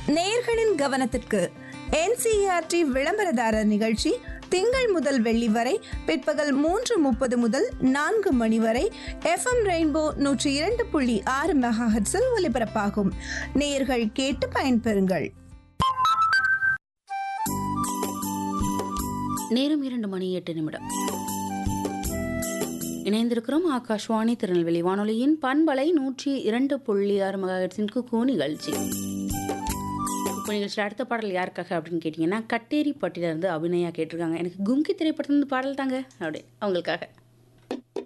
நேயர்களின் கவனத்திற்கு NCERT விளம்பரதாரர் நிகழ்ச்சி திங்கள் முதல் வெள்ளி வரை பிற்பகல் 3:30 முதல் 4 மணி வரை FM ரெயின்போ 102.6 மெகாஹெர்ட்ஸில் ஒலிபரப்பாகும். நேயர்கள் கேட்டு பயன்பெறுங்கள். நேரம் 2:08. இணைந்திருக்கிறோம் ஆகாஷ்வாணி திருநெல்வேலி வானொலியின் பண்பலை 102.6 மெகாஹெர்ட்ஸின் குக்கூ நிகழ்ச்சி. குக்கூ நிகழ்ச்சியில் அடுத்த பாடல் யாருக்காக அப்படின்னு கேட்டிங்கன்னா, கட்டேரி பட்டியிலிருந்து அபிநயா கேட்டிருக்காங்க. எனக்கு கும்கி திரைப்படத்திலிருந்து பாடல் தாங்க அப்படி அவங்களுக்காக.